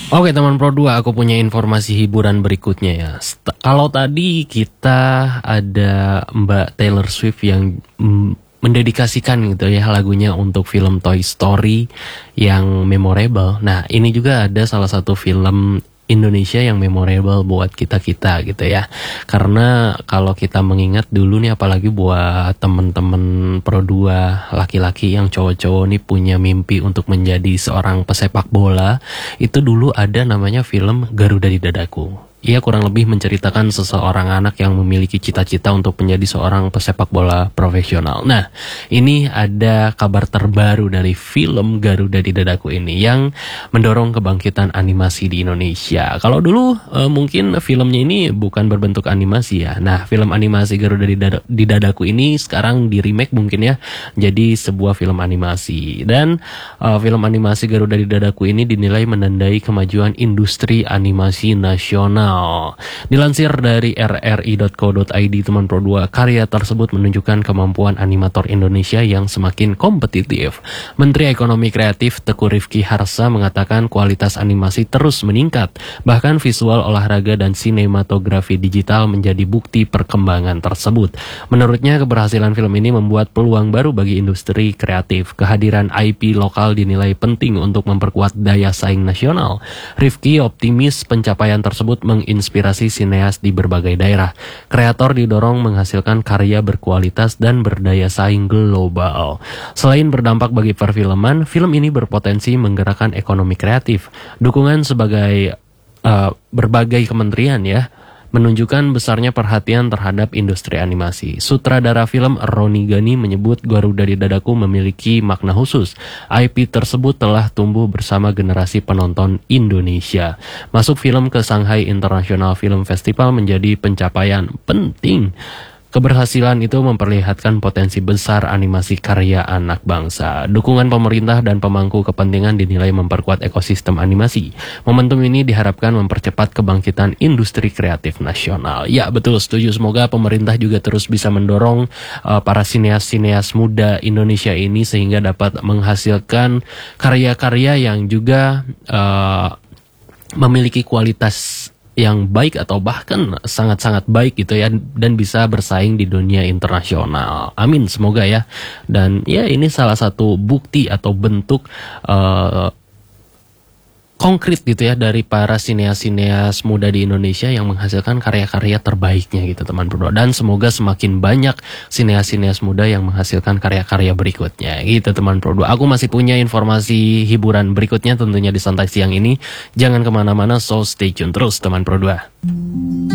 Oke teman Pro 2, aku punya informasi hiburan berikutnya ya. Kalau tadi kita ada Mbak Taylor Swift yang mendedikasikan gitu ya lagunya untuk film Toy Story yang memorable. Nah, ini juga ada salah satu film Indonesia yang memorable buat kita-kita gitu ya. Karena kalau kita mengingat dulu nih, apalagi buat temen-temen Pro 2 laki-laki yang cowok-cowok nih punya mimpi untuk menjadi seorang pesepak bola, itu dulu ada namanya film Garuda di Dadaku. Ia kurang lebih menceritakan seseorang anak yang memiliki cita-cita untuk menjadi seorang pesepak bola profesional. Nah, ini ada kabar terbaru dari film Garuda di Dadaku ini yang mendorong kebangkitan animasi di Indonesia. Kalau dulu mungkin filmnya ini bukan berbentuk animasi ya. Nah, film animasi Garuda di Dadaku ini sekarang di remake mungkin ya jadi sebuah film animasi. Dan film animasi Garuda di Dadaku ini dinilai menandai kemajuan industri animasi nasional. Dilansir dari rri.co.id teman Pro 2, karya tersebut menunjukkan kemampuan animator Indonesia yang semakin kompetitif. Menteri Ekonomi Kreatif Teguh Rifki Harsha mengatakan kualitas animasi terus meningkat, bahkan visual olahraga dan sinematografi digital menjadi bukti perkembangan tersebut. Menurutnya, keberhasilan film ini membuat peluang baru bagi industri kreatif. Kehadiran IP lokal dinilai penting untuk memperkuat daya saing nasional. Rifki optimis pencapaian tersebut menginspirasi sineas di berbagai daerah. Kreator didorong menghasilkan karya berkualitas dan berdaya saing global. Selain berdampak bagi perfilman, film ini berpotensi menggerakkan ekonomi kreatif. Dukungan sebagai berbagai kementerian ya menunjukkan besarnya perhatian terhadap industri animasi. Sutradara film Roni Gani menyebut Garuda di Dadaku memiliki makna khusus. IP tersebut telah tumbuh bersama generasi penonton Indonesia. Masuk film ke Shanghai International Film Festival menjadi pencapaian penting. Keberhasilan itu memperlihatkan potensi besar animasi karya anak bangsa. Dukungan pemerintah dan pemangku kepentingan dinilai memperkuat ekosistem animasi. Momentum ini diharapkan mempercepat kebangkitan industri kreatif nasional. Ya, betul, setuju. Semoga pemerintah juga terus bisa mendorong para sineas-sineas muda Indonesia ini sehingga dapat menghasilkan karya-karya yang juga memiliki kualitas yang baik atau bahkan sangat-sangat baik gitu ya, dan bisa bersaing di dunia internasional. Amin, semoga ya. Dan ya, ini salah satu bukti atau bentuk konkret gitu ya dari para sineas-sineas muda di Indonesia yang menghasilkan karya-karya terbaiknya gitu teman bro. Dan semoga semakin banyak sineas-sineas muda yang menghasilkan karya-karya berikutnya gitu teman bro. Aku masih punya informasi hiburan berikutnya tentunya di Santai Siang ini. Jangan kemana-mana, so stay tune terus teman bro.